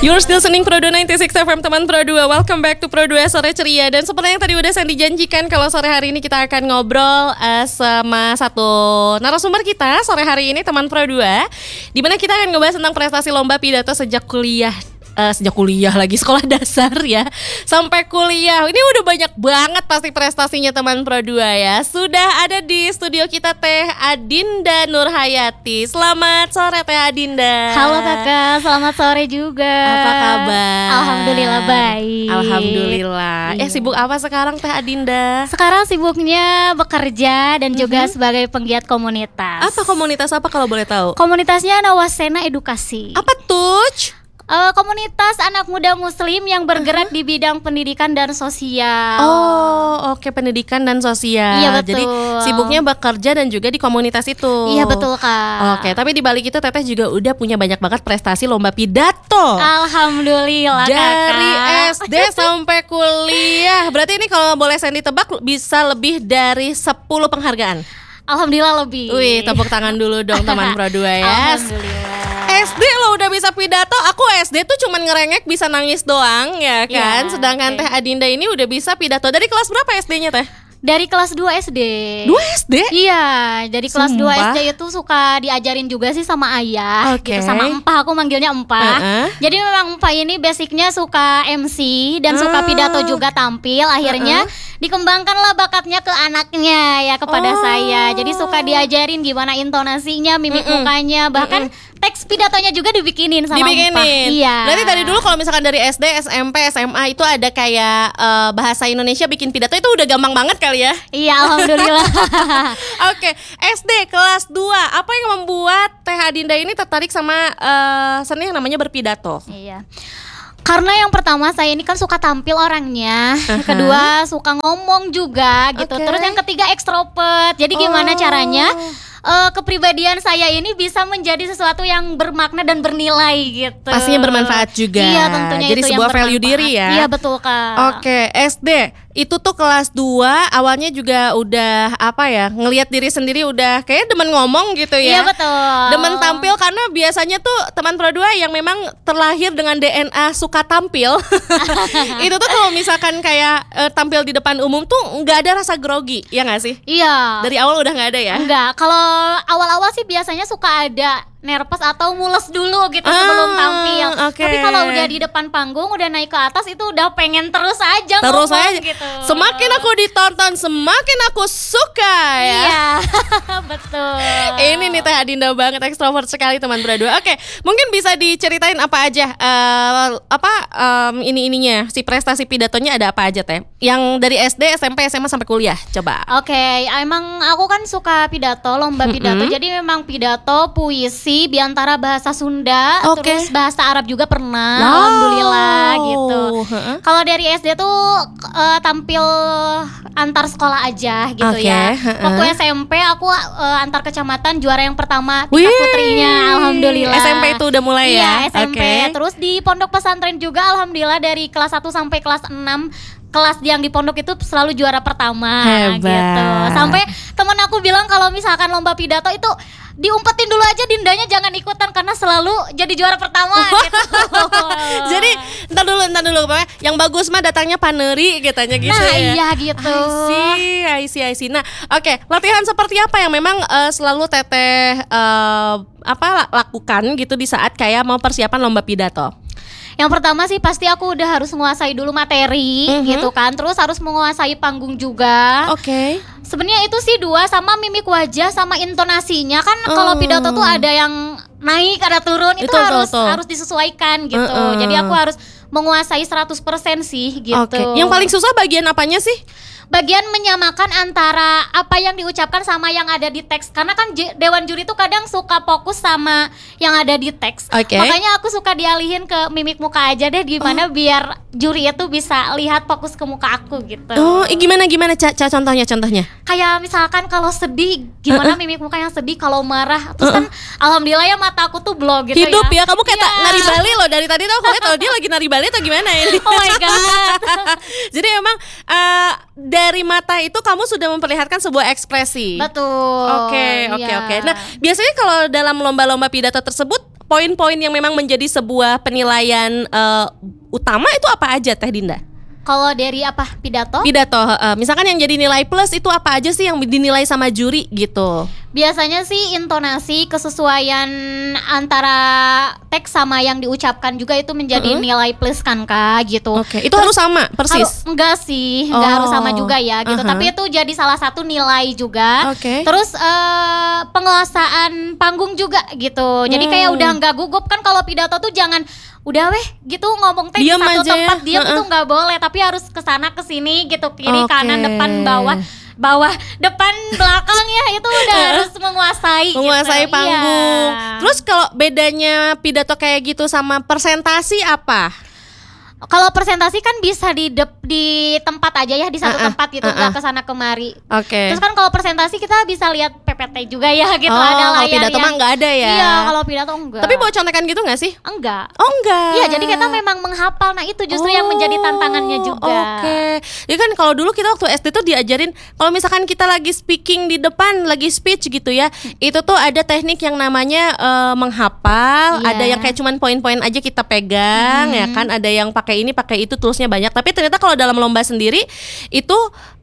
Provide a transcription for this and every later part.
You're still listening Pro 2 96 FM teman Pro 2. Welcome back to Pro 2 Sore Ceria. Dan seperti yang tadi udah saya dijanjikan, kalau sore hari ini kita akan ngobrol sama satu narasumber kita sore hari ini teman Pro 2, dimana kita akan ngebahas tentang prestasi lomba pidato sejak kuliah lagi, sekolah dasar ya, sampai kuliah. Ini udah banyak banget pasti prestasinya teman Pro 2 ya. Sudah ada di studio kita Teh Adinda Nurhayati. Selamat sore Teh Adinda. Halo Kakak, selamat sore juga. Apa kabar? Alhamdulillah baik. Alhamdulillah. Iya. Sibuk apa sekarang Teh Adinda? Sekarang sibuknya bekerja dan juga sebagai penggiat komunitas. Apa komunitas apa kalau boleh tahu? Komunitasnya Nawasena Edukasi. Apa tuh? Komunitas anak muda muslim yang bergerak di bidang pendidikan dan sosial. Oh, oke, pendidikan dan sosial. Iya, betul. Jadi sibuknya bekerja dan juga di komunitas itu. Iya betul Kak. Oke, tapi di balik itu Teteh juga udah punya banyak banget prestasi lomba pidato. Alhamdulillah Dari Kakak. SD sampai kuliah. Berarti ini kalau boleh saya ditebak bisa lebih dari 10 penghargaan. Alhamdulillah lebih. Wih, tepuk tangan dulu dong teman Pro 2 ya. Alhamdulillah. SD lo udah bisa pidato, aku SD tuh cuman ngerengek bisa nangis doang ya kan. Ya, Sedangkan oke. Teh Adinda ini udah bisa pidato. Dari kelas berapa SD-nya Teh? Dari kelas 2 SD. 2 SD? Iya, dari kelas 2 Sumpah? SD itu suka diajarin juga sih sama ayah, Oke. gitu, sama empah, aku manggilnya empah. Jadi memang empah ini basicnya suka MC dan suka pidato juga tampil. Akhirnya dikembangkanlah bakatnya ke anaknya ya, kepada saya. Jadi suka diajarin gimana intonasinya, mimik mukanya, bahkan teks pidatonya juga dibikinin sama empah. Iya. Berarti dari dulu kalau misalkan dari SD, SMP, SMA itu ada kayak bahasa Indonesia bikin pidato itu udah gampang banget kali ya. Iya, alhamdulillah. Oke, SD kelas 2. Apa yang membuat Teh Adinda ini tertarik sama seni yang namanya berpidato? Iya. Karena yang pertama saya ini kan suka tampil orangnya, kedua suka ngomong juga gitu. Oke. Terus yang ketiga ekstrovert. Jadi gimana caranya kepribadian saya ini bisa menjadi sesuatu yang bermakna dan bernilai gitu. Pastinya bermanfaat juga. Iya, tentunya Jadi itu sebuah yang value bermanfaat. diri ya. Iya betul Kak. Oke, SD itu tuh kelas 2 awalnya juga udah apa ya, ngelihat diri sendiri udah kayak demen ngomong gitu ya. Iya betul. Demen tampil karena biasanya tuh teman Pro 2 yang memang terlahir dengan DNA suka tampil. Itu tuh kalau misalkan kayak tampil di depan umum tuh nggak ada rasa grogi, ya nggak sih? Iya. Dari awal udah nggak ada ya? Enggak, kalau awal-awal sih biasanya suka ada nervous atau mules dulu gitu sebelum tampil. Oke. Tapi kalau udah di depan panggung, udah naik ke atas itu udah pengen terus aja Terus ngomong aja gitu. Semakin aku ditonton semakin aku suka ya. Iya. Betul. Ini nih Teh Adinda banget, ekstrovert sekali teman Pro 2. Oke, mungkin bisa diceritain apa aja ininya si prestasi pidatonya ada apa aja Teh? Yang dari SD, SMP, SMA sampai kuliah. Coba. Oke, emang aku kan suka pidato, lomba pidato. Jadi memang pidato, puisi, biantara bahasa Sunda, Oke. terus bahasa Arab juga pernah. Wow. Alhamdulillah gitu. Heeh. Kalau dari SD tuh tampil antar sekolah aja gitu Oke, ya. heeh. Waktu SMP aku antar kecamatan juara yang pertama Wih, tingkat putrinya. Alhamdulillah. SMP itu udah mulai ya? Iya, SMP. Oke. Terus di pondok pesantren juga alhamdulillah dari kelas 1 sampai kelas 6 kelas yang di pondok itu selalu juara pertama. Hebat. Gitu. Sampai temen aku bilang kalau misalkan lomba pidato itu diumpetin dulu aja, Dindanya jangan ikutan karena selalu jadi juara pertama gitu. Jadi entar dulu Pak. Yang bagus mah datangnya paneri katanya gitu Nah, ya. iya gitu. I see. Nah, oke, latihan seperti apa yang memang selalu Teteh lakukan gitu di saat kayak mau persiapan lomba pidato? Yang pertama sih pasti aku udah harus menguasai dulu materi gitu kan. Terus harus menguasai panggung juga. Oke. Sebenarnya itu sih dua, sama mimik wajah sama intonasinya kan. Kalau pidato tuh ada yang naik, ada turun, itu harus disesuaikan gitu. Jadi aku harus menguasai 100% sih gitu. Oke. Yang paling susah bagian apanya sih? Bagian menyamakan antara apa yang diucapkan sama yang ada di teks. Karena kan dewan juri tuh kadang suka fokus sama yang ada di teks. Oke. Makanya aku suka dialihin ke mimik muka aja deh, gimana biar juri itu bisa lihat fokus ke muka aku gitu. Oh, gimana contohnya? Kayak misalkan kalau sedih, gimana mimik muka yang sedih, kalau marah. Terus kan alhamdulillah ya mata aku tuh blow gitu. Hidup ya, kamu kayak Iya. nari Bali loh. Dari tadi tuh aku lihat dia lagi nari Bali atau gimana ini. Oh my god. Jadi emang dari mata itu kamu sudah memperlihatkan sebuah ekspresi. Betul. Oke. Iya. Nah, biasanya kalau dalam lomba-lomba pidato tersebut poin-poin yang memang menjadi sebuah penilaian utama itu apa aja Teh Dinda? Kalau dari apa pidato? Pidato, misalkan yang jadi nilai plus itu apa aja sih yang dinilai sama juri gitu? Biasanya sih intonasi, kesesuaian antara teks sama yang diucapkan juga itu menjadi nilai plus kan Kak gitu. Oke, itu harus sama persis? Enggak sih, enggak harus sama juga ya gitu. Tapi itu jadi salah satu nilai juga. Terus penguasaan panggung juga gitu. Jadi kayak udah enggak gugup kan kalau pidato tuh jangan udah weh gitu ngomong teh di satu tempat diam itu nggak boleh, tapi harus kesana kesini gitu, kiri kanan depan bawah depan belakang ya, itu udah harus menguasai gitu. Panggung. Terus kalau bedanya pidato kayak gitu sama presentasi apa? Kalau presentasi kan bisa di tempat aja ya, di satu tempat gitu, nggak kesana kemari. Terus kan kalau presentasi kita bisa lihat PPT juga ya gitu, ada layar. Kalau pidato mah nggak ada ya? Iya, kalau pidato enggak. Tapi bawa contekan gitu nggak sih? Enggak. Enggak. Iya, jadi kita memang menghafal. Nah itu justru yang menjadi tantangannya juga. Jadi kan kalau dulu kita waktu SD tuh diajarin kalau misalkan kita lagi speaking di depan, lagi speech gitu ya, itu tuh ada teknik yang namanya menghafal. Ada yang kayak cuman poin-poin aja kita pegang, ya kan? Ada yang pakai ini pakai itu tulisnya banyak, tapi ternyata kalau dalam lomba sendiri itu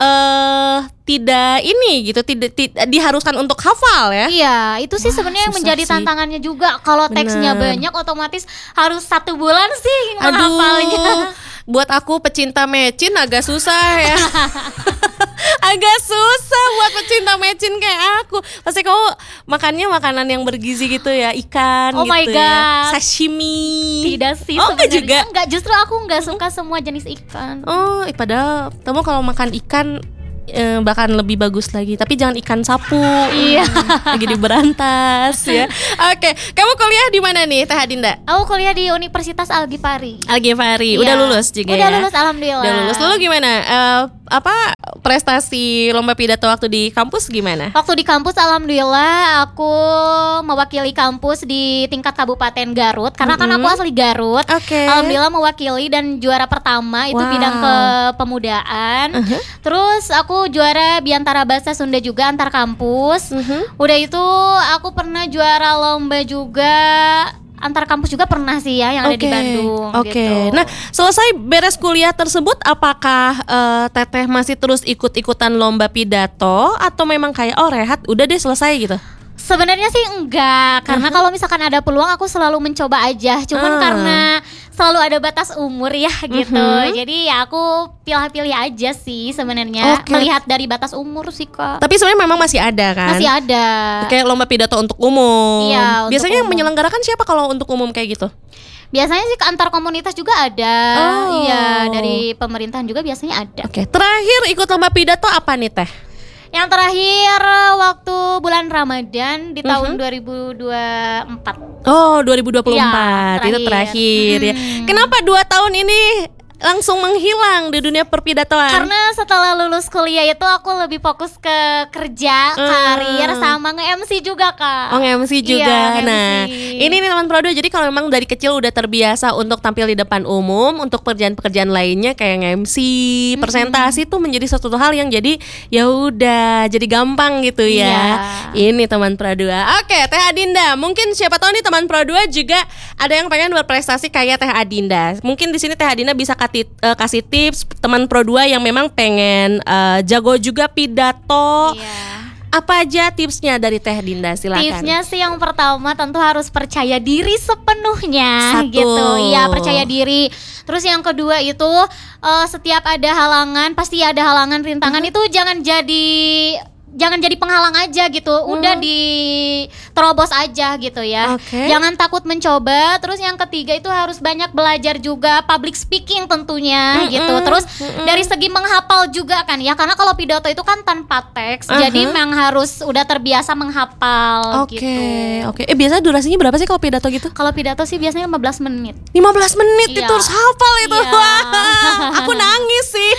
tidak ini gitu, tidak diharuskan untuk hafal ya. Iya, itu sih sebenarnya yang menjadi tantangannya juga. Kalau teksnya banyak otomatis harus 1 bulan sih menghafalnya. Buat aku pecinta mecin agak susah ya. Agak susah buat pecinta mecin kayak aku. Pasti kamu makannya makanan yang bergizi gitu ya, ikan gitu my God. ya, sashimi. Tidak sih sebenarnya juga. Enggak, justru aku enggak suka semua jenis ikan. Padahal kamu kalau makan ikan bahkan lebih bagus lagi, tapi jangan ikan sapu. Iya. Lagi diberantas ya. Oke, kamu kuliah di mana nih Teh Dinda? Aku kuliah di Universitas Al-Ghifari. Udah lulus juga ya? Udah lulus, alhamdulillah. Udah lulus. Lalu gimana? Prestasi lomba pidato waktu di kampus gimana? Waktu di kampus alhamdulillah aku mewakili kampus di tingkat Kabupaten Garut, karena kan aku asli Garut. Alhamdulillah mewakili dan juara pertama itu bidang kepemudaan. Terus aku juara Biantara Bahasa Sunda juga antar kampus. Udah itu aku pernah juara lomba juga antar kampus juga pernah sih ya, yang ada di Bandung. Gitu. Nah, selesai beres kuliah tersebut, apakah Teteh masih terus ikut-ikutan lomba pidato atau memang kayak rehat, udah deh selesai gitu? Sebenarnya sih enggak, karena kalau misalkan ada peluang aku selalu mencoba aja. Cuman karena selalu ada batas umur ya gitu. Jadi ya aku pilih-pilih aja sih sebenarnya. Melihat dari batas umur sih Kak. Tapi sebenarnya memang masih ada kan? Masih ada. Kayak lomba pidato untuk umum. Iya, biasanya untuk yang menyelenggarakan siapa kalau untuk umum kayak gitu? Biasanya sih antar komunitas juga ada. Iya, dari pemerintahan juga biasanya ada. Terakhir ikut lomba pidato apa nih Teh? Yang terakhir waktu bulan Ramadan di tahun 2024. 2024 ya, itu terakhir ya. Kenapa 2 tahun ini langsung menghilang di dunia perpidatoan? Karena setelah lulus kuliah itu aku lebih fokus ke kerja, karir, sama nge-MC juga Kak. Nge-MC juga. Iya, nah, ini nih teman Prodo, jadi kalau memang dari kecil udah terbiasa untuk tampil di depan umum, untuk pekerjaan-pekerjaan lainnya kayak nge-MC, presentasi tuh menjadi suatu hal yang jadi ya udah jadi gampang gitu ya. Ini teman Pro 2. Oke, Teh Adinda, mungkin siapa tahu nih teman Pro 2 juga ada yang pengen berprestasi kayak Teh Adinda. Mungkin di sini Teh Adinda bisa kasih tips teman Pro 2 yang memang pengen jago juga pidato. Apa aja tipsnya dari Teh Dinda? Silakan. Tipsnya sih yang pertama tentu harus percaya diri sepenuhnya. Gitu. Iya, percaya diri. Terus yang kedua itu setiap ada halangan, pasti ada halangan, rintangan, itu jangan jadi penghalang aja gitu. Udah diterobos aja gitu ya. Jangan takut mencoba. Terus yang ketiga itu harus banyak belajar juga public speaking tentunya gitu. Terus dari segi menghafal juga kan ya, karena kalau pidato itu kan tanpa teks. Jadi memang harus udah terbiasa menghafal gitu. Biasanya durasinya berapa sih kalau pidato gitu? Kalau pidato sih biasanya 15 menit. 15 menit itu harus hafal itu. Wah, aku nangis sih.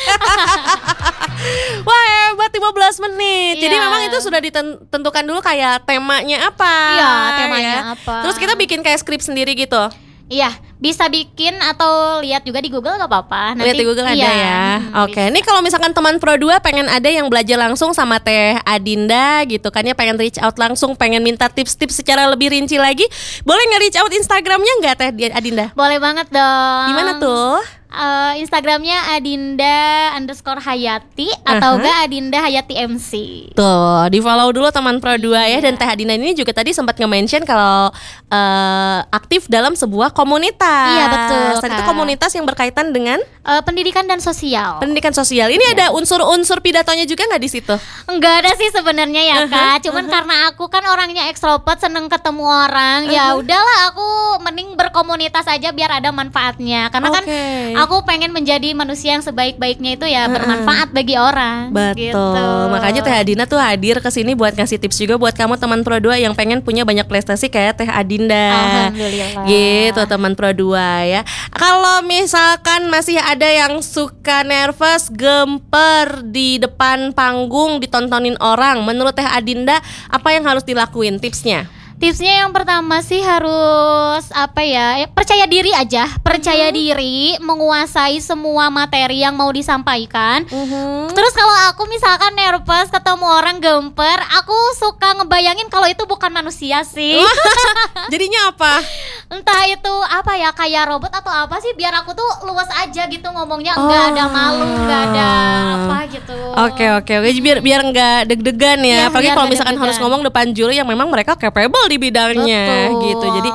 Wah, hebat 15 menit. Jadi memang itu sudah ditentukan dulu kayak temanya apa. Iya, temanya apa. Terus kita bikin kayak skrip sendiri gitu. Iya, Bisa bikin atau lihat juga di Google gak apa-apa. Lihat di Google ada ya. Oke, ini kalau misalkan teman Pro 2 pengen ada yang belajar langsung sama Teh Adinda gitu kan ya, pengen reach out langsung, pengen minta tips-tips secara lebih rinci lagi, boleh nge-reach out Instagramnya nggak Teh Adinda? Boleh banget dong. Gimana tuh? Instagramnya Adinda_Hayati atau enggak Adinda Hayati MC. Tuh, di follow dulu teman Pro 2 ya. Dan Teh Adinda ini juga tadi sempat nge-mention kalau aktif dalam sebuah komunitas. Iya betul. Tadi itu komunitas yang berkaitan dengan pendidikan dan sosial. Pendidikan sosial. Ini ada unsur-unsur pidatonya juga nggak di situ? Enggak ada sih sebenarnya ya Kak. Cuman karena aku kan orangnya ekstrovert, seneng ketemu orang. Ya udahlah, aku mending berkomunitas aja biar ada manfaatnya. Karena kan aku pengen menjadi manusia yang sebaik-baiknya itu ya bermanfaat bagi orang. Betul. Gitu. Makanya Teh Adinda tuh hadir ke sini buat ngasih tips juga buat kamu teman Pro 2 yang pengen punya banyak prestasi kayak Teh Adinda. Alhamdulillah. Gitu teman Pro 2 ya. Kalau misalkan masih ada yang suka nervous, gemper di depan panggung ditontonin orang, menurut Teh Adinda apa yang harus dilakuin tipsnya? Tipsnya yang pertama sih harus percaya diri aja, percaya diri, menguasai semua materi yang mau disampaikan. Terus kalau aku misalkan nervous ketemu orang gemper, aku suka ngebayangin kalau itu bukan manusia sih. Jadinya apa? Entah itu kayak robot atau apa sih, biar aku tuh luas aja gitu ngomongnya, nggak ada malu, nggak ada apa gitu. Oke. Biar nggak deg-degan ya. Iya, Apalagi biar kalau nggak misalkan deg-degan. harus ngomong depan juri yang memang mereka capable di bidangnya. Betul. Gitu. Jadi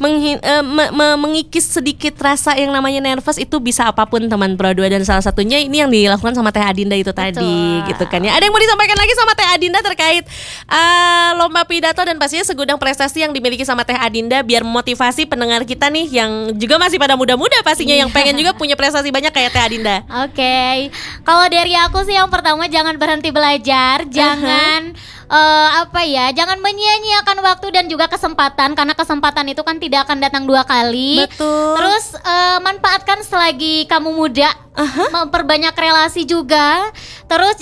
mengikis sedikit rasa yang namanya nervous itu bisa apapun teman Pro 2, dan salah satunya ini yang dilakukan sama Teh Adinda itu tadi gitu kan ya. Ada yang mau disampaikan lagi sama Teh Adinda terkait lomba pidato dan pastinya segudang prestasi yang dimiliki sama Teh Adinda, biar motivasi pendengar kita nih yang juga masih pada muda-muda pastinya yang pengen juga punya prestasi banyak kayak Teh Adinda. Oke. Kalau dari aku sih yang pertama jangan berhenti belajar, jangan jangan menyia-nyiakan waktu dan juga kesempatan, karena kesempatan itu kan tidak akan datang dua kali. Betul. Terus manfaatkan selagi kamu muda, memperbanyak relasi juga. Terus